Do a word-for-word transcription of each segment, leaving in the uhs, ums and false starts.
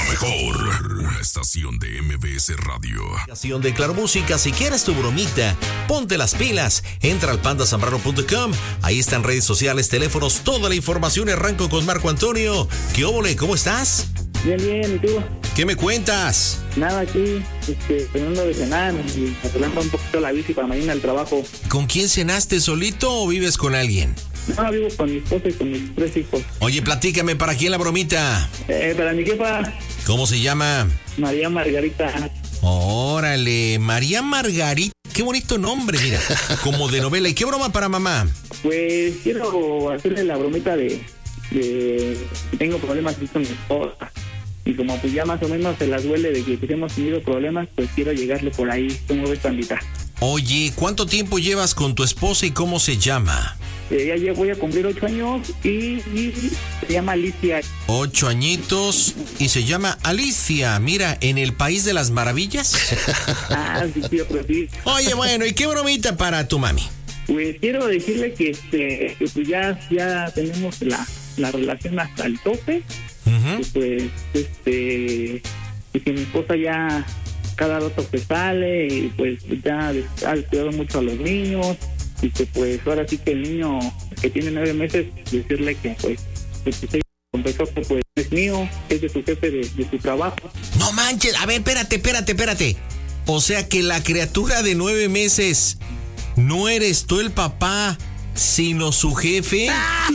mejor estación de M B S Radio. Estación de Claro Música. Si quieres tu bromita, ponte las pilas. Entra al panda zambrano punto com. Ahí están redes sociales, teléfonos, toda la información. Arranco con Marco Antonio. ¿Qué óvole? ¿Cómo estás? Bien, bien, ¿y tú? ¿Qué me cuentas? Nada, aquí, este, teniendo de cenar y arreglando un poquito la bici para mañana al trabajo. ¿Con quién cenaste? ¿Solito o vives con alguien? No, vivo con mi esposa y con mis tres hijos. Oye, platícame, ¿para quién la bromita? Eh, para mi jefa. ¿Cómo se llama? María Margarita. Órale, María Margarita. Qué bonito nombre, mira, como de novela. ¿Y qué broma para mamá? Pues quiero hacerle la bromita de... de tengo problemas con mi esposa. Y como pues ya más o menos se las duele de que pues, hemos tenido problemas, pues quiero llegarle por ahí. ¿Cómo ves, pandita? Oye, ¿cuánto tiempo llevas con tu esposa y cómo se llama? Eh, ya voy a cumplir ocho años y, y se llama Alicia. Ocho añitos y se llama Alicia. Mira, en el País de las Maravillas. Ah, sí, tío, pues sí. Oye, bueno, ¿y qué bromita para tu mami? Pues quiero decirle que, este, que pues ya, ya tenemos la, la relación hasta el tope. Uh-huh. Y pues, este, y que mi esposa ya cada rato que sale y pues ya ha descuidado mucho a los niños y que pues ahora sí que el niño que tiene nueve meses, decirle que pues, pues que se confesó que pues es mío, es de su jefe de, de su trabajo. No manches, a ver, espérate, espérate, espérate. O sea que la criatura de nueve meses no eres tú el papá, sino su jefe.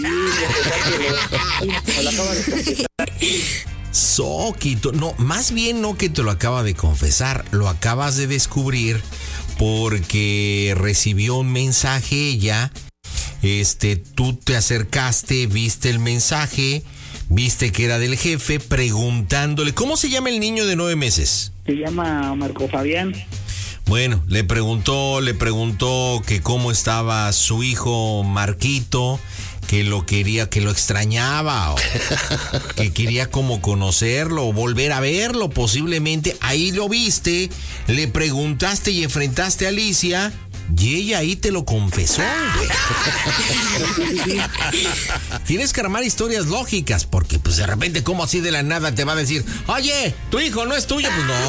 Me lo acaba de confesar. Soquito, no, más bien no que te lo acaba de confesar, lo acabas de descubrir porque recibió un mensaje ella, este, tú te acercaste, viste el mensaje, viste que era del jefe, preguntándole, ¿cómo se llama el niño de nueve meses? Se llama Marco Fabián. Bueno, le preguntó, le preguntó que cómo estaba su hijo Marquito, que lo quería, que lo extrañaba, o que quería como conocerlo, o volver a verlo, posiblemente. Ahí lo viste, le preguntaste y enfrentaste a Alicia, y ella ahí te lo confesó, güey. Tienes que armar historias lógicas, porque pues de repente, como así de la nada te va a decir, oye, tu hijo no es tuyo,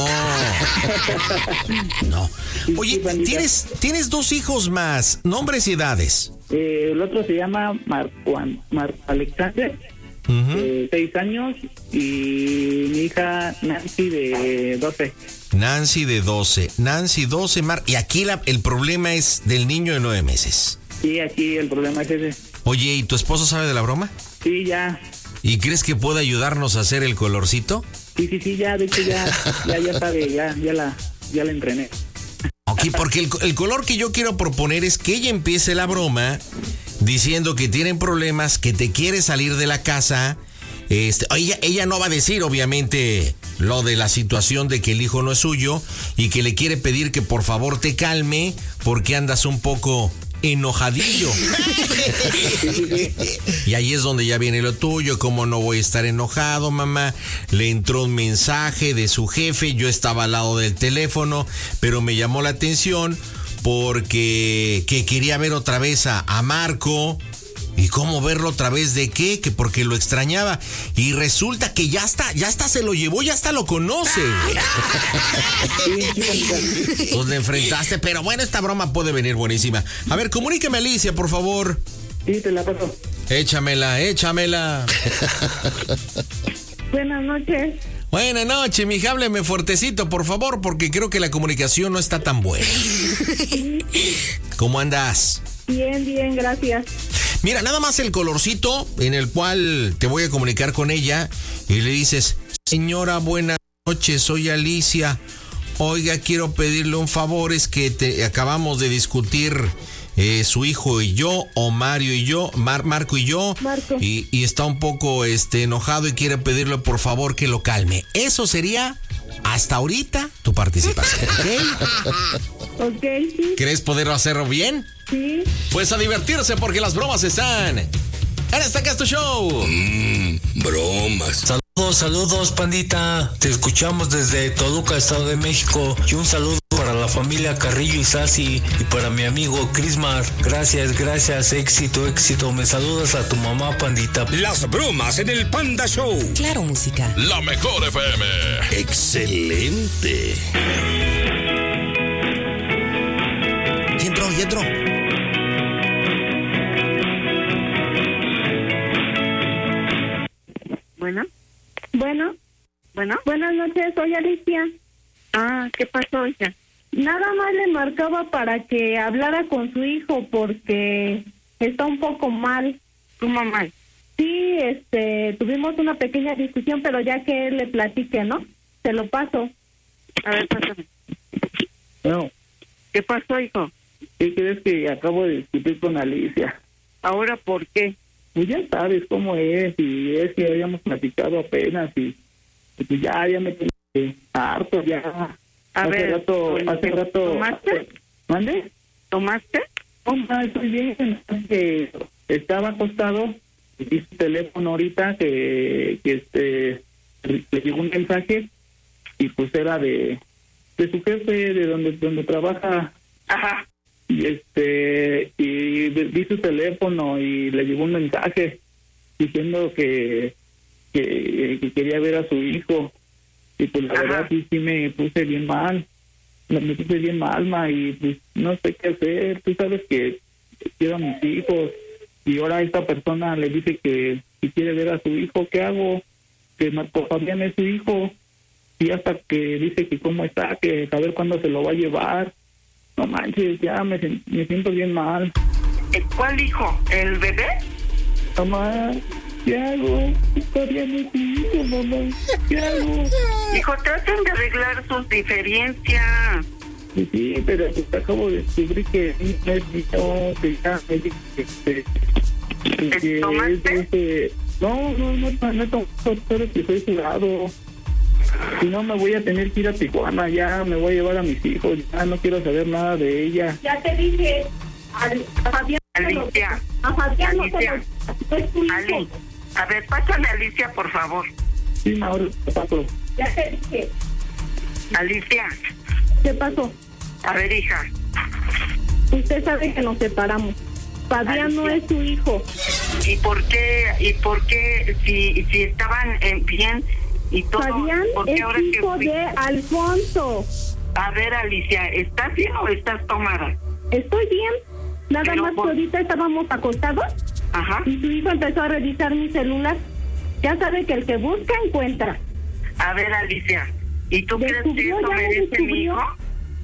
pues no. No. Oye, ¿tienes, tienes dos hijos más, nombres y edades? Eh, el otro se llama Marco, Marco Alexander, uh-huh. de seis años, y mi hija Nancy de doce. Nancy de doce. Nancy doce, Mar. Y aquí la, el problema es del niño de nueve meses. Sí, aquí el problema es ese. Oye, ¿y tu esposo sabe de la broma? Sí, ya. ¿Y crees que puede ayudarnos a hacer el colorcito? Sí, sí, sí, ya, de hecho ya, ya, ya sabe, ya, ya la, ya la entrené. Ok, porque el, el color que yo quiero proponer es que ella empiece la broma diciendo que tienen problemas, que te quiere salir de la casa. Este, ella, ella no va a decir, obviamente, lo de la situación de que el hijo no es suyo y que le quiere pedir que por favor te calme porque andas un poco enojadillo. Y ahí es donde ya viene lo tuyo. ¿Cómo no voy a estar enojado, mamá? Le entró un mensaje de su jefe, yo estaba al lado del teléfono, pero me llamó la atención porque que quería ver otra vez a, a Marco. ¿Y cómo verlo otra vez? ¿De qué? Que porque lo extrañaba. Y resulta que ya está, ya está, se lo llevó, ya hasta lo conoce. Pues le enfrentaste, pero bueno, esta broma puede venir buenísima. A ver, comuníqueme a Alicia, por favor. Sí, te la paso. Échamela, échamela. Buenas noches. Buenas noches, mija, hábleme fuertecito, por favor, porque creo que la comunicación no está tan buena. ¿Cómo andas? Bien, bien, gracias. Mira, nada más el colorcito en el cual te voy a comunicar con ella y le dices, señora, buenas noches, soy Alicia. Oiga, quiero pedirle un favor, es que te acabamos de discutir eh, su hijo y yo, o Mario y yo, Mar, Marco y yo, Marco. Y, y está un poco este, enojado y quiere pedirle por favor que lo calme. Eso sería, hasta ahorita, tu participación, ¿ok? Ok, sí. ¿Crees poder hacerlo bien? Sí. Pues a divertirse porque las bromas están en este Casto Show. Mmm, bromas. Saludos, saludos, pandita. Te escuchamos desde Toluca, Estado de México. Y un saludo para la familia Carrillo y Sasi y para mi amigo Crismar. Gracias, gracias, éxito, éxito. Me saludas a tu mamá, Pandita. Las bromas en el Panda Show. Claro, música. La mejor F M. Excelente. Y entró, y entró. Bueno, Bueno, bueno. buenas noches, soy Alicia. Ah, ¿qué pasó, hija? Nada más le marcaba para que hablara con su hijo porque está un poco mal. Tu mamá. Sí, este, tuvimos una pequeña discusión, pero ya que él le platique, ¿no? Se lo paso. A ver, pásame. No, ¿Qué pasó, hijo? ¿qué crees que acabo de discutir con Alicia? ¿Ahora por qué? Pues ya sabes cómo es, y es que habíamos platicado apenas, y, y pues ya, ya me tengo harto, ya. A hace ver, rato, hace rato. ¿tomaste? ¿Mande? ¿Tomaste? No, ma, estoy bien, que estaba acostado, y vi su teléfono ahorita, que, que este, le llegó un mensaje, y pues era de, de su jefe, de donde, donde trabaja. Ajá. Y este y vi su teléfono y le llegó un mensaje diciendo que, que, que quería ver a su hijo, y pues la Ajá. verdad sí, sí me puse bien mal, me me puse bien mal, ma, y pues no sé qué hacer. Tú sabes que quiero a mis hijos, y ahora esta persona le dice que, que quiere ver a su hijo. ¿Qué hago? Que Marco Fabián es su hijo, y hasta que dice que cómo está, que a ver cuándo se lo va a llevar. No manches, ya me, me siento bien mal. ¿Cuál hijo? ¿El bebé? Mamá, ¿qué hago? Todavía no es mi hijo, mamá. ¿Qué hago? Hijo, traten de arreglar sus diferencias. Sí, sí, pero pues acabo de descubrir que no es mío, que ya me dice que, que, que ¿Tomaste? es este... No, no, no, no, no he tomado, pero que soy jurado. Si no, me voy a tener que ir a Tijuana, ya me voy a llevar a mis hijos, ya no quiero saber nada de ella. Ya te dije, al- a Fabián... Alicia. A Fabián no se Alicia. lo... No es tu hijo. Ali. A ver, pásame a Alicia, por favor. Sí, ahora te paso. Ya te dije. Alicia. ¿Qué pasó? A ver, hija. Usted sabe que nos separamos. Fabián no es su hijo. ¿Y por qué? ¿Y por qué? Si, si estaban eh, bien y todo. Fabián ¿por qué es ahora que hijo fui- de Alfonso. A ver, Alicia, ¿estás bien o estás tomada? Estoy bien. Nada Pero más por- que ahorita estábamos acostados Ajá. y su hijo empezó a revisar mi celular. Ya sabe que el que busca encuentra. A ver, Alicia, ¿y tú crees que Descubrió, eso ya me merece mi descubrió. hijo?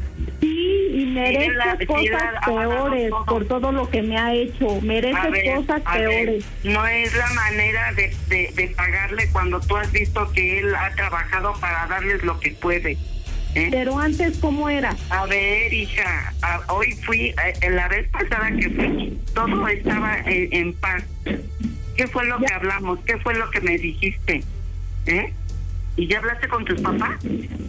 Sí, y merece la- sí, cosas la- ha ganado peores todo. por todo lo que me ha hecho. Merece A ver, cosas a ver, peores. no es la manera de, de, de pagarle cuando tú has visto que él ha trabajado para darles lo que puede. ¿eh? Pero antes, ¿cómo era? A ver, hija, a- hoy fui, eh, la vez pasada que fui, todo estaba en, en paz. ¿Qué fue lo que hablamos? ¿Qué fue lo que me dijiste? ¿Eh? ¿Y ya hablaste con tus papás?